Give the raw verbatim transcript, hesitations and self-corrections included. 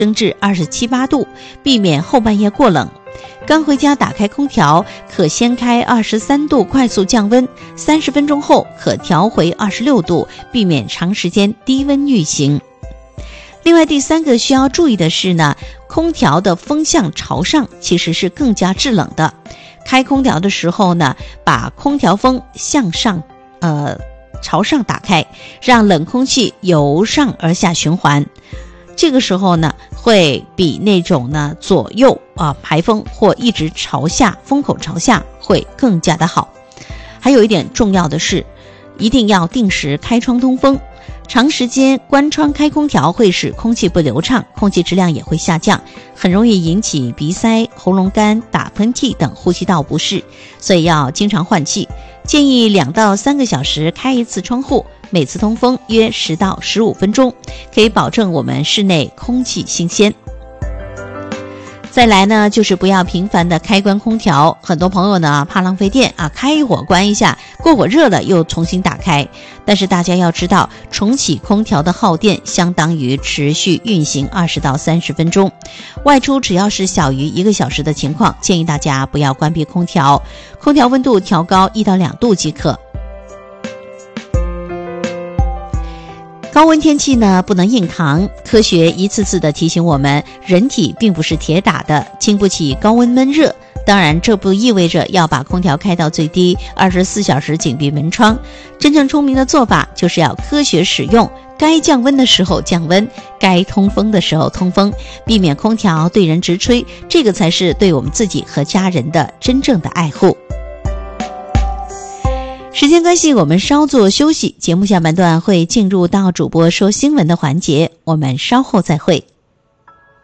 升至二十七八度，避免后半夜过冷。刚回家打开空调，可先开二十三度快速降温，三十分钟后可调回二十六度，避免长时间低温运行。另外第三个需要注意的是呢，空调的风向朝上其实是更加制冷的。开空调的时候呢，把空调风向上呃朝上打开，让冷空气由上而下循环。这个时候呢，会比那种呢左右啊排风或一直朝下，风口朝下会更加的好。还有一点重要的是，一定要定时开窗通风。长时间关窗开空调会使空气不流畅，空气质量也会下降，很容易引起鼻塞、喉咙干、打喷嚏等呼吸道不适，所以要经常换气。建议两到三个小时开一次窗户，每次通风约十到十五分钟，可以保证我们室内空气新鲜。再来呢，就是不要频繁的开关空调，很多朋友呢怕浪费电啊，开一会儿关一下，过会儿热了又重新打开。但是大家要知道，重启空调的耗电相当于持续运行二十到三十分钟。外出只要是小于一个小时的情况，建议大家不要关闭空调，空调温度调高一到两度即可。高温天气呢不能硬扛，科学一次次的提醒我们，人体并不是铁打的，经不起高温闷热。当然这不意味着要把空调开到最低，二十四小时紧闭门窗。真正聪明的做法就是要科学使用，该降温的时候降温，该通风的时候通风，避免空调对人直吹，这个才是对我们自己和家人的真正的爱护。时间关系，我们稍作休息，节目下半段会进入到主播说新闻的环节，我们稍后再会。